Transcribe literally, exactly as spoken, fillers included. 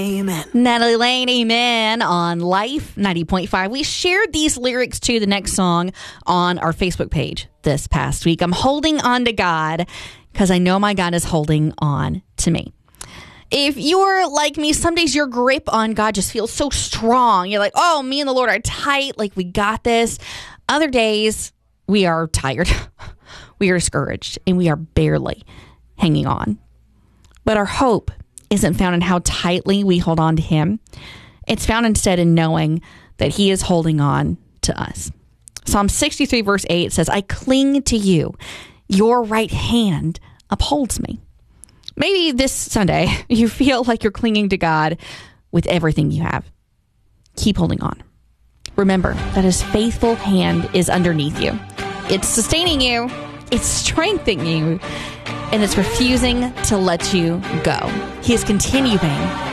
Amen. Natalie Lane, amen, on Life ninety point five. We shared these lyrics to the next song on our Facebook page this past week. I'm holding on to God because I know my God is holding on to me. If you're like me, some days your grip on God just feels so strong. You're like, oh, me and the Lord are tight, like we got this. Other days, we are tired. We are discouraged, and we are barely hanging on. But our hope isn't found in how tightly we hold on to him. It's found instead in knowing that he is holding on to us. Psalm sixty-three verse eight says, I cling to you. Your right hand upholds me. Maybe this Sunday you feel like you're clinging to God with everything you have. Keep holding on. Remember that his faithful hand is underneath you. It's sustaining you. It's strengthening you. And it's refusing to let you go. He is continuing